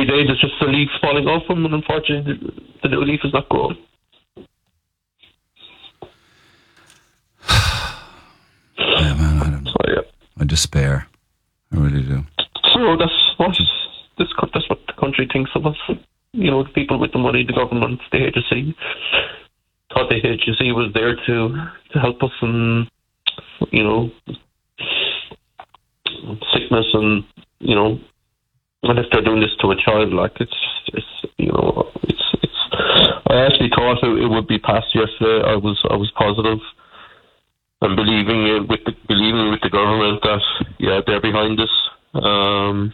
every day there's just a leaf falling off them, and unfortunately the new leaf is not growing. Yeah, man, I despair. I really do. So that's what the country thinks of us. The people with the money, the government, the HSE. Thought the HSE was there to help us in, sickness and, and if they're doing this to a child, like it's I actually thought it would be passed yesterday. I was positive and believing with the government that they're behind this.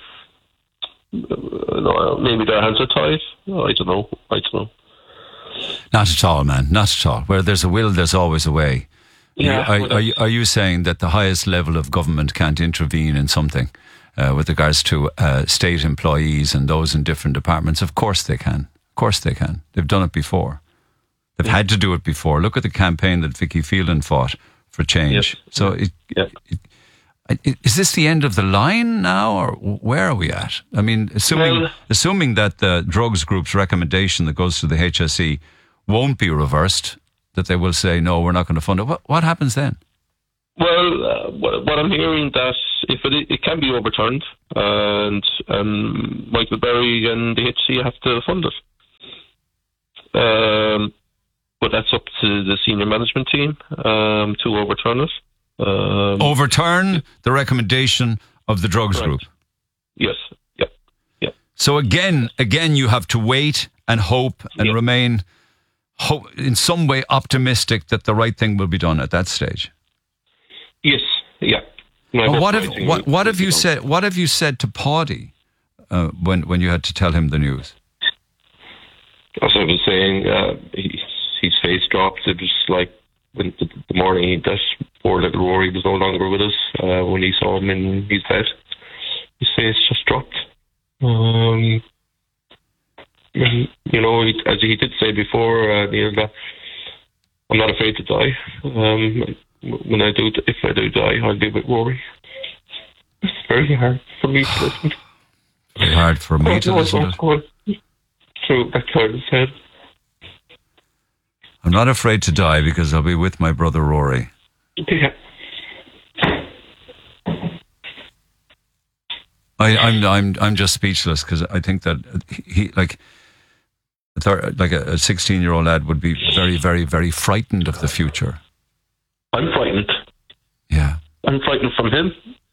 Maybe their hands are tied. I don't know. Not at all, man. Not at all. Where there's a will, there's always a way. Yeah. Are you saying that the highest level of government can't intervene in something with regards to state employees and those in different departments? Of course they can. Of course they can. They've done it before. They've had to do it before. Look at the campaign that Vicky Phelan fought for change. Yes. So is this the end of the line now, or where are we at? I mean, assuming that the drugs group's recommendation that goes to the HSE won't be reversed, that they will say, no, we're not going to fund it. What happens then? Well, what I'm hearing that if it can be overturned, and Michael Berry and the HSE have to fund it. But that's up to the senior management team to overturn it. Overturn the recommendation of the drugs group. Yes. Yeah. So again, you have to wait and hope and remain in some way optimistic that the right thing will be done at that stage. Yes. Yeah. What have you said? What have you said to Paddy when you had to tell him the news? As I was saying, his face dropped. It was like when the morning that poor little Rory was no longer with us. When he saw him in his bed, his face just dropped. As he did say before, Neil, that I'm not afraid to die. If I do die, I'll be with Rory. It's very hard for me to listen. Very hard for me to listen to. Through that kind of head. I'm not afraid to die because I'll be with my brother Rory. Yeah. I'm just speechless because I think that he like a 16-year-old lad would be very, very, very frightened of the future. I'm frightened. Yeah. I'm frightened from him.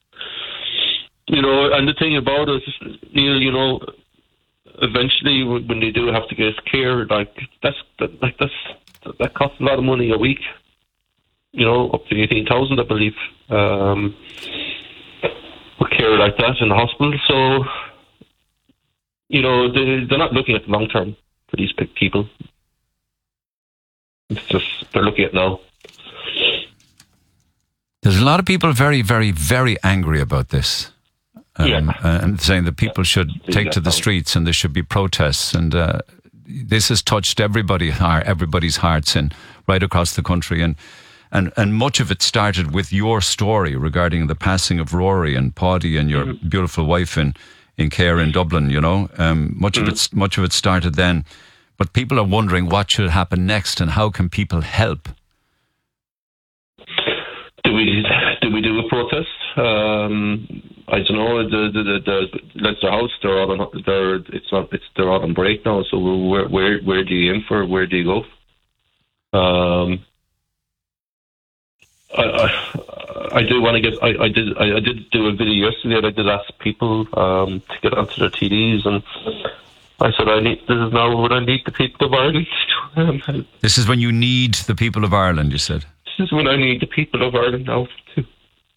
And the thing about it, Neil, eventually when they do have to get care, that costs a lot of money a week. Up to 18,000, I believe. With care like that in the hospital, so they're not looking at the long term for these people. It's just they're looking at now. There's a lot of people very, very, very angry about this. And saying that people should take to the streets and there should be protests, and this has touched everybody's hearts right across the country, and much of it started with your story regarding the passing of Rory and Paddy and your beautiful wife in care in Dublin. Much of it started then, but people are wondering what should happen next and how can people help. Do we do a protest? I don't know. The Leinster House, they're all on break now. So where do you aim for? Where do you go? I do want to get. I did do a video yesterday. And I did ask people to get onto their TDs, and I said this is now when I need the people of Ireland. This is when you need the people of Ireland. You said. This is when I need the people of Ireland now to,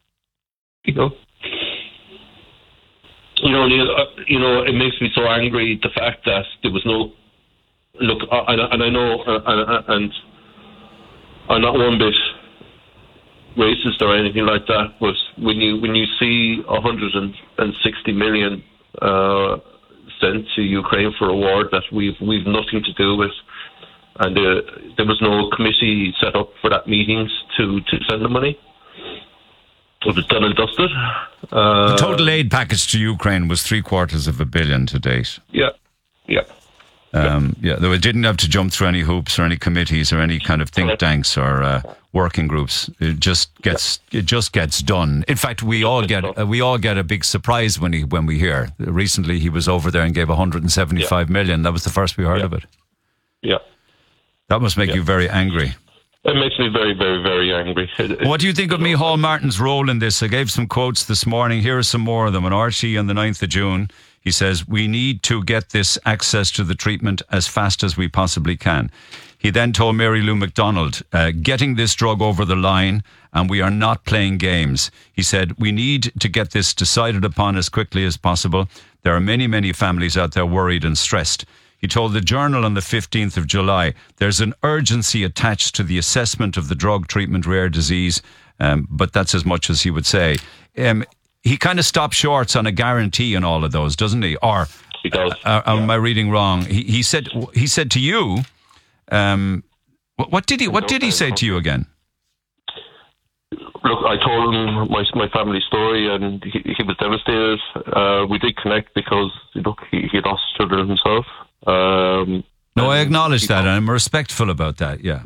it makes me so angry the fact that there was no look, and I know, and I'm not one bit racist or anything like that, but when you see 160 million sent to Ukraine for a war that we've nothing to do with. And there was no committee set up for that meetings to send the money. it was done and dusted. The total aid package to Ukraine was $750 million to date. Yeah. Though it didn't have to jump through any hoops or any committees or any kind of think tanks or working groups. It just gets done. In fact, we all get a big surprise when we hear. Recently, he was over there and gave $175 million. That was the first we heard of it. Yeah, that must make you very angry. It makes me very, very, very angry. What do you think of Micheál Martin's role in this? I gave some quotes this morning. Here are some more of them. On RTÉ on the 9th of June, he says, we need to get this access to the treatment as fast as we possibly can. He then told Mary Lou McDonald, getting this drug over the line, and we are not playing games. He said, we need to get this decided upon as quickly as possible. There are many, many families out there worried and stressed. He told the Journal on the 15th of July, there's an urgency attached to the assessment of the drug treatment rare disease, but that's as much as he would say. He kind of stops short on a guarantee in all of those, doesn't he? Or he does. Am I reading wrong? He said to you, what did he say to you again? Look, I told him my family story, and he was devastated. We did connect because he lost children himself. No, I acknowledge that, and I'm respectful about that. Yeah.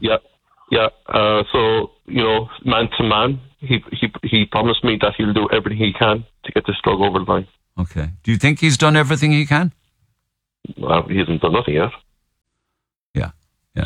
So man to man, he promised me that he'll do everything he can to get this drug over the line. Okay. Do you think he's done everything he can? He hasn't done nothing yet. Yeah.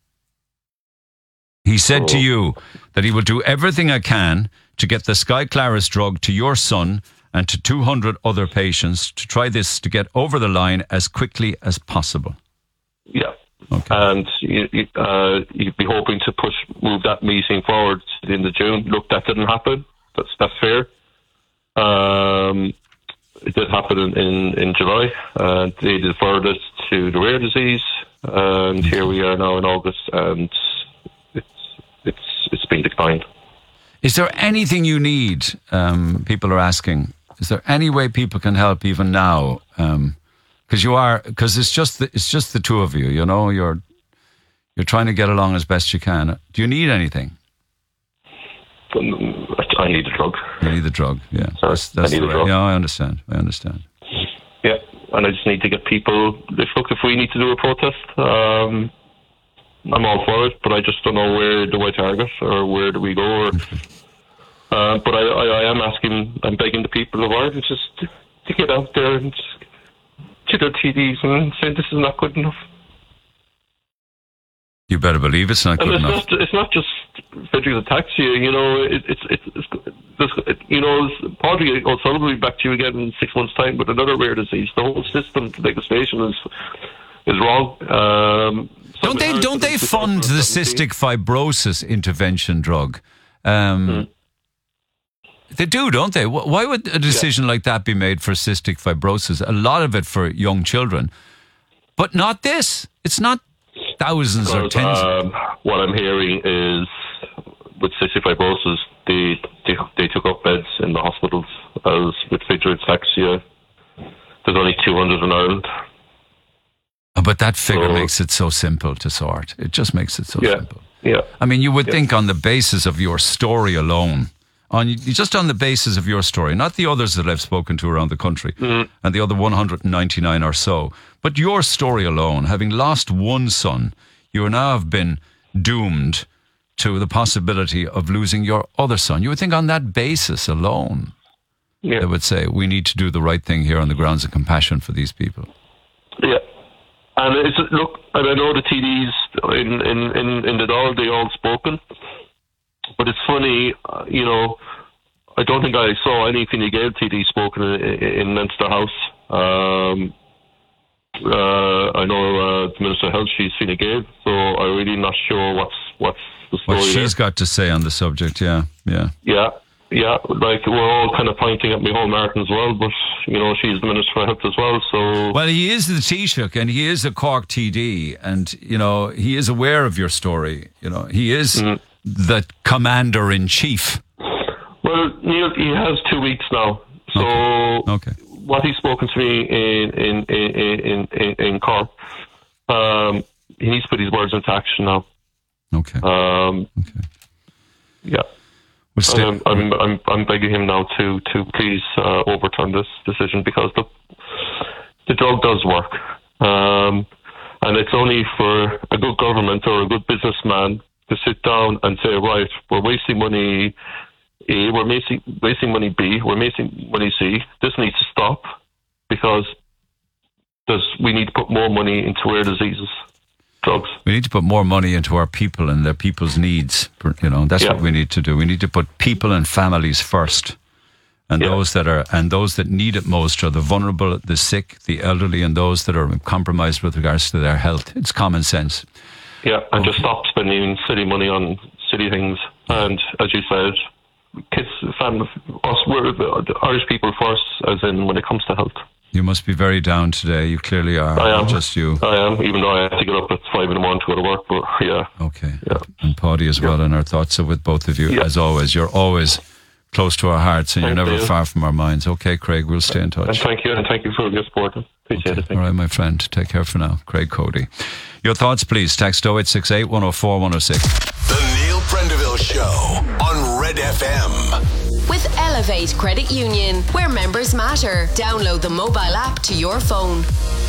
He said to you that he will do everything I can to get the Skyclarys drug to your son and to 200 other patients to try this to get over the line as quickly as possible. Yeah. Okay. And you'd be hoping to move that meeting forward to the end of June. Look, that didn't happen. That's fair. It did happen in July. They deferred it to the rare disease, and here we are now in August, and it's been declined. Is there anything you need? People are asking. Is there any way people can help even now? Because it's just the two of you. You're trying to get along as best you can. Do you need anything? I need the drug. You need the drug. Yeah. That's I need the drug. Yeah, I understand. Yeah, and I just need to get people. If we need to do a protest, I'm all for it. But I just don't know where do I target or where do we go. But I am asking, I'm begging the people of Ireland just to get out there and to their TDs and say this is not good enough. You better believe it's not good enough. It's not just federal attacks here. Padraig O'Sullivan will be back to you again in 6 months' time with another rare disease. The whole system, the legislation is wrong. Don't they fund the cystic fibrosis intervention drug? They do, don't they? Why would a decision like that be made for cystic fibrosis? A lot of it for young children, but not this. It's not thousands or tens. What I'm hearing is with cystic fibrosis, they took up beds in the hospitals as with fidget ataxia. There's only 200 in Ireland. But that figure makes it so simple to sort. It just makes it so simple. Yeah. I mean, you would think on the basis of your story alone, just on the basis of your story, not the others that I've spoken to around the country, and the other 199 or so, but your story alone, having lost one son, you now have been doomed to the possibility of losing your other son. You would think on that basis alone, they would say, we need to do the right thing here on the grounds of compassion for these people. Yeah. And and I know the TDs in the Dáil, they all spoken. But it's funny, I don't think I saw any Fine Gael TD spoken in Leinster House. I know the Minister of Health, she's Fine Gael, so I'm really not sure what's the story. What she's got to say on the subject, yeah. Like, we're all kind of pointing at Micheál Martin as well, but, she's the Minister for Health as well, so... Well, he is the Taoiseach, and he is a Cork TD, and, he is aware of your story. He is the Commander-in-Chief. Well, Neil, he has 2 weeks now, so... Okay. What he's spoken to me in Cork, he needs to put his words into action now. Okay. Yeah. I'm begging him now to please overturn this decision, because the drug does work, and it's only for a good government or a good businessman to sit down and say, right, we're wasting money A, we're wasting money B, we're wasting money C. This needs to stop, because we need to put more money into rare diseases, drugs. We need to put more money into our people and their people's needs. That's what we need to do. We need to put people and families first. And those that need it most are the vulnerable, the sick, the elderly, and those that are compromised with regards to their health. It's common sense. Yeah, and just stop spending silly money on silly things. And as you said, kids, family, we're the Irish people first, as in when it comes to health. You must be very down today. You clearly are. I am. Not just you. I am, even though I have to get up at 5 a.m. to go to work. But yeah. Okay. Yeah. And Paddy as well, and our thoughts are with both of you, as always. You're always close to our hearts, and you're never far from our minds. Okay, Craig, we'll stay in touch. And thank you for your support. Appreciate it. All right, my friend. Take care for now. Craig Cody. Your thoughts, please. Text 0868 104 106. The Neil Prendeville Show on Red FM. With Elevate Credit Union, where members matter. Download the mobile app to your phone.